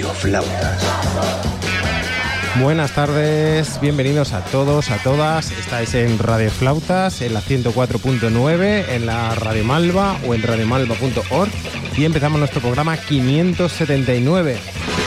Radioflautas. Buenas tardes, bienvenidos a todos, a todas. Estáis en Radioflautas, en la 104.9, en la Radio Malva o en radiomalva.org y empezamos nuestro programa 579.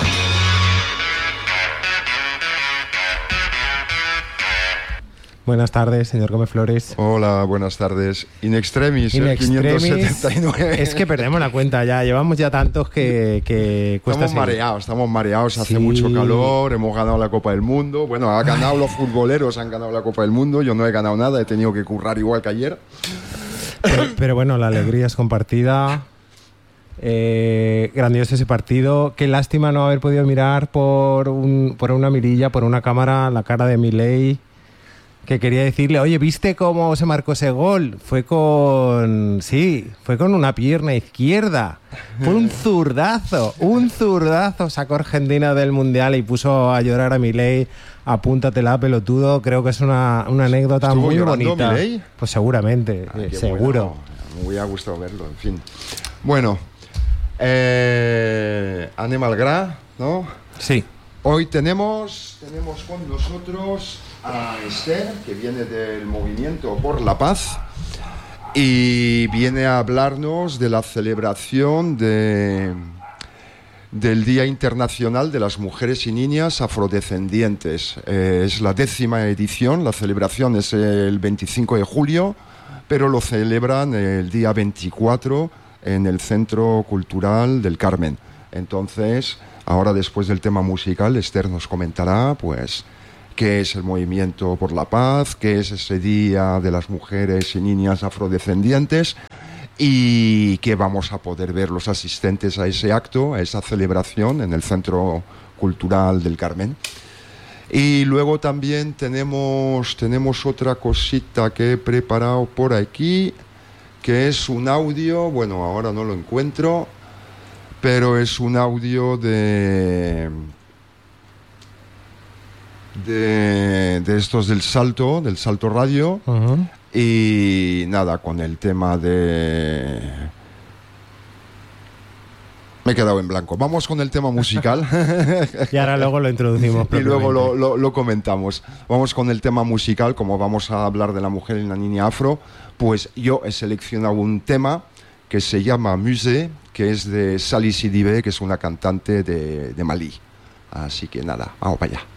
Buenas tardes, señor Gómez Flores. Hola, buenas tardes. In extremis, In extremis, 579. Es que perdemos la cuenta ya, llevamos ya tantos que cuesta Estamos mareados, hace Sí. mucho calor, hemos ganado la Copa del Mundo. Bueno, ha ganado los futboleros, han ganado la Copa del Mundo, yo no he ganado nada, he tenido que currar igual que ayer. Pero bueno, la alegría es compartida. Grandioso ese partido. Qué lástima no haber podido mirar por una mirilla, por una cámara, la cara de Milei, que quería decirle, oye, ¿viste cómo se marcó ese gol? Fue con una pierna izquierda. Fue un zurdazo, sacó Argentina del Mundial y puso a llorar a Milei. Apúntatela, pelotudo. Creo que es una anécdota ¿Estuvo muy llorando bonita. Milei? Pues seguramente, Ay, qué seguro. bueno. Me hubiera gustado verlo, en fin. Bueno, Animal Gra, ¿no? Sí. Hoy tenemos con nosotros a Esther, que viene del Movimiento por la Paz y viene a hablarnos de la celebración del Día Internacional de las Mujeres y Niñas Afrodescendientes. Es la 10ª edición, la celebración es el 25 de julio, pero lo celebran el día 24 en el Centro Cultural del Carmen. Entonces, ahora después del tema musical, Esther nos comentará, pues, qué es el Movimiento por la Paz, qué es ese Día de las Mujeres y Niñas Afrodescendientes y qué vamos a poder ver los asistentes a ese acto, a esa celebración en el Centro Cultural del Carmen. Y luego también tenemos otra cosita que he preparado por aquí, que es un audio, bueno, ahora no lo encuentro, pero es un audio de estos del Salto Radio. Uh-huh. Y nada, con el tema de... Me he quedado en blanco. Vamos con el tema musical. Y ahora luego lo introducimos. Y luego propiamente. lo comentamos. Vamos con el tema musical, como vamos a hablar de la mujer y la niña afro, pues yo he seleccionado un tema que se llama Musée, que es de Sally Sidibé, que es una cantante de Malí. Así que nada, vamos para allá.